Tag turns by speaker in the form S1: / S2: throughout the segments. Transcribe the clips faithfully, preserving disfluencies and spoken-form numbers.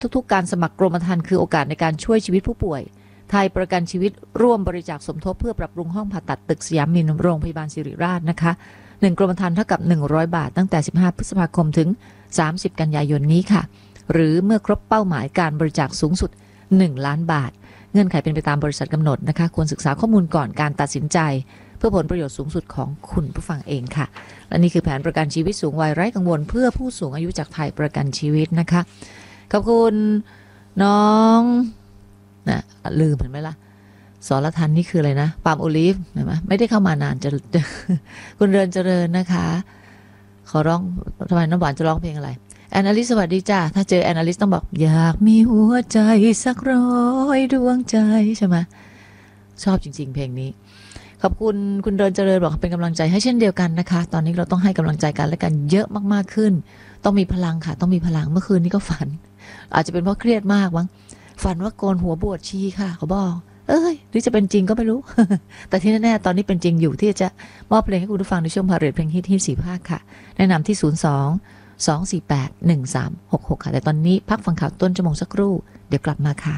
S1: ทุกๆการสมัครกรมธรรม์คือโอกาสในการช่วยชีวิตผู้ป่วยไทยประกันชีวิตร่วมบริจาคสมทบเพื่อปรับปรุงห้องผ่าตัดตึกสยามมินโรงพยาบาลศิริราชนะคะหนึ่งกรมธรรม์เท่ากับหนึ่งร้อยบาทตั้งแต่สิบห้าพฤษภาคมถึงสามสิบกันยายนนี้ค่ะหรือเมื่อครบเป้าหมายการบริจาคสูงสุดหนึ่งล้านบาทเงื่อนไขเป็นไปตามบริษัทกำหนดนะคะควรศึกษาข้อมูลก่อนการตัดสินใจเพื่อผลประโยชน์สูงสุดของคุณผู้ฟังเองค่ะและนี่คือแผนประกันชีวิตสูงวัยไร้กังวลเพื่อผู้สูงอายุจากไทยประกันชีวิตนะคะขอบคุณน้องนะลืมเห็นไหมล่ะสรทันนี่คืออะไรนะปาล์มโอลิฟเห็นไหมไม่ได้เข้ามานานจะคุณเริญเจริญนะคะขอร้องทำไมน้ำหวานจะร้องเพลงอะไรแอนอลิสสวัสดีจ้าถ้าเจอแอนอลิสต้องบอกอยากมีหัวใจสักร้อยดวงใจใช่ไหมชอบจริงๆเพลงนี้ขอบคุณคุณเริญเจริญบอกเป็นกำลังใจให้เช่นเดียวกันนะคะตอนนี้เราต้องให้กำลังใจกันและกันเยอะมากๆขึ้นต้องมีพลังค่ะต้องมีพลังเมื่อคืนนี้ก็ฝันอาจจะเป็นเพราะเครียดมากมั้งฝันว่าโกนหัวบวชชีค่ะเขาบอกเอ้ยหรือจะเป็นจริงก็ไม่รู้ แต่ที่แน่ๆตอนนี้เป็นจริงอยู่ที่จะมอบเพลงให้คุณผู้ฟังในช่วงพาเรดเพลงฮิตฮิตสี่ภาคค่ะแนะนำที่ศูนย์ สอง สอง สี่ แปด หนึ่ง สาม หก หกค่ะแต่ตอนนี้พักฟังข่าวต้นชั่วโมงสักครู่เดี๋ยวกลับมาค่ะ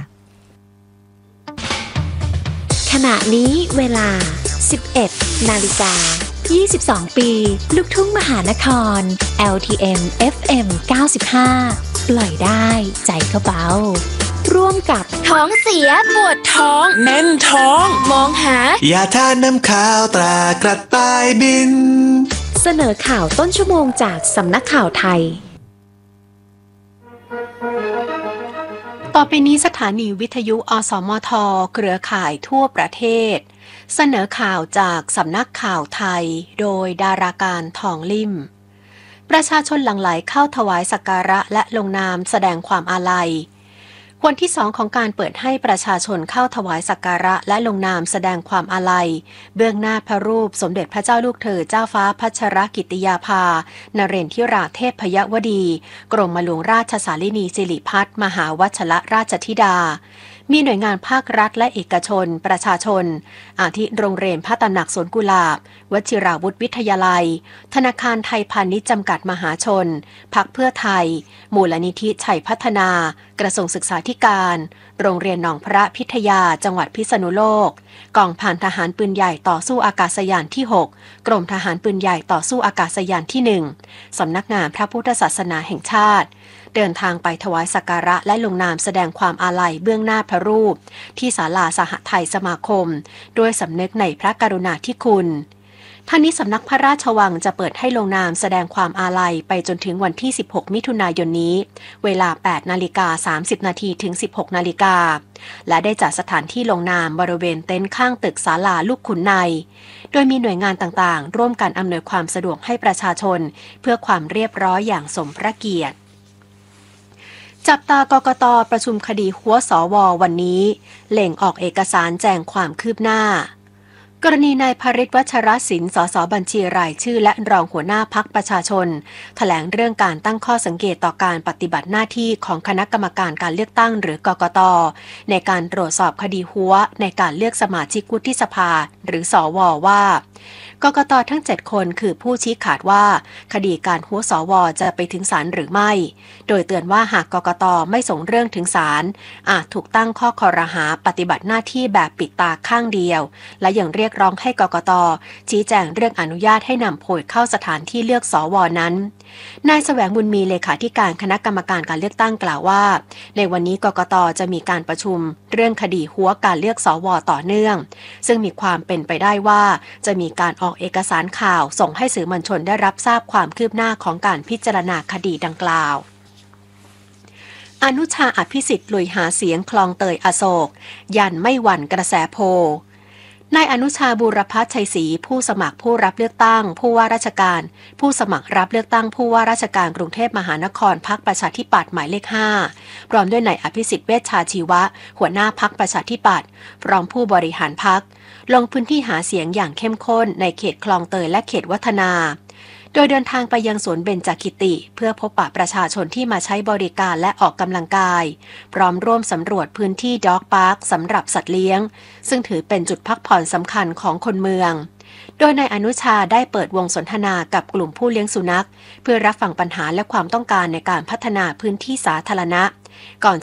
S2: ขณะนี้เวลา สิบเอ็ด นาฬิกา ยี่สิบสอง ปีลูกทุ่งมหานคร แอล ที เอ็ม เอฟ เอ็ม เก้าสิบห้า ปล่อยได้ใจก็เบาร่วมกับ
S3: ท้องเสียปวดท้องแน่นท้องมองหาย
S4: าทาน้ำขาวตรากระต่ายบิน
S2: เสนอข่าวต้นชั่วโมงจากสำนักข่าวไทยต่อไปนี้สถานีวิทยุอสมทเครือข่ายทั่วประเทศเสนอข่าวจากสำนักข่าวไทยโดยดาราการทองลิ่มประชาชนหลั่งไหลเข้าถวายสักการะและลงนามแสดงความอาลัยวันที่สองของการเปิดให้ประชาชนเข้าถวายสักการะและลงนามแสดงความอาลัยเบื้องหน้าพระรูปสมเด็จพระเจ้าลูกเธอเจ้าฟ้าพัชรกิติยาภานเรศทิราเทพยวดีกรมหลวงราชสารินีสิริพัฒน์มหาวัชรราชธิดามีหน่วยงานภาครัฐและเอกชนประชาชนอาทิโรงเรียนพระตำหนักสวนกุหลาบวชิราวุธวิทยาลัยธนาคารไทยพาณิชย์จำกัดมหาชนพรรคเพื่อไทยมูลนิธิชัยพัฒนากระทรวงศึกษาธิการโรงเรียนหนองพระพิทยาจังหวัดพิษณุโลกกองพันทหารปืนใหญ่ต่อสู้อากาศยานที่หกกรมทหารปืนใหญ่ต่อสู้อากาศยานที่หนึ่งสำนักงานพระพุทธศาสนาแห่งชาติเดินทางไปถวายสักการะและลงนามแสดงความอาลัยเบื้องหน้าพระรูปที่ศาลาสหไทยสมาคมด้วยสำนึกในพระกรุณาธิคุณท่านี้สำนักพระราชวังจะเปิดให้ลงนามแสดงความอาลัยไปจนถึงวันที่สิบหกมิถุนายนนี้เวลา แปดนาฬิกาสามสิบนาทีถึง สิบหกนาฬิกาและได้จัดสถานที่ลงนามบริเวณเต็นท์ข้างตึกศาลาลูกขุนในโดยมีหน่วยงานต่างๆร่วมกันอำนวยความสะดวกให้ประชาชนเพื่อความเรียบร้อยอย่างสมพระเกียรติจับตากกต.ประชุมคดีหัวสว.วันนี้เล่งออกเอกสารแจ้งความคืบหน้ากรณีนายภริษฐ์วัชรศิลป์สสบัญชีรายชื่อและรองหัวหน้าพรรคประชาชนแถลงเรื่องการตั้งข้อสังเกตต่อการปฏิบัติหน้าที่ของคณะกรรมการการเลือกตั้งหรือกกต.ในการตรวจสอบคดีหัวในการเลือกสมาชิกวุฒิสภาหรือสว.ว่ากกต.ทั้งเจ็ดคนคือผู้ชี้ขาดว่าคดีการหัวสว.จะไปถึงศาลหรือไม่โดยเตือนว่าหากกกต.ไม่ส่งเรื่องถึงศาลอาจถูกตั้งข้อคอรหาปฏิบัติหน้าที่แบบปิดตาข้างเดียวและยังเรียกร้องให้กกต.ชี้แจงเรื่องอนุญาตให้นำโพยเข้าสถานที่เลือกสว.นั้นนายแสวงบุญมีเลขาธิการคณะกรรมการการเลือกตั้งกล่าวว่าในวันนี้กกต.จะมีการประชุมเรื่องคดีหัวการเลือกสว.ต่อเนื่องซึ่งมีความเป็นไปได้ว่าจะมีการออกเอกสารข่าวส่งให้สื่อมวลชนได้รับทราบความคืบหน้าของการพิจารณาคดีดังกล่าวอนุชาอภิสิทธิ์ลุยหาเสียงคลองเตยอโศกยันไม่หวั่นกระแสโพลนายอนุชาบูรพัชชัยศรีผู้สมัครผู้รับเลือกตั้งผู้ว่าราชการผู้สมัครรับเลือกตั้งผู้ว่าราชการกรุงเทพมหานครพรรคประชาธิปัตย์หมายเลขห้าพร้อมด้วยนายอภิสิทธิ์เวชชาชีวะหัวหน้าพรรคประชาธิปัตย์รองผู้บริหารพรรคลงพื้นที่หาเสียงอย่างเข้มข้นในเขตคลองเตยและเขตวัฒนาโดยเดินทางไปยังสวนเบญจกิติเพื่อพบปะประชาชนที่มาใช้บริการและออกกำลังกายพร้อมร่วมสำรวจพื้นที่ด็อกพาร์คสำหรับสัตว์เลี้ยงซึ่งถือเป็นจุดพักผ่อนสำคัญของคนเมืองโดยนายอนุชาได้เปิดวงสนทนากับกลุ่มผู้เลี้ยงสุนัขเพื่อรับฟังปัญหาและความต้องการในการพัฒนาพื้นที่สาธารณะก่อน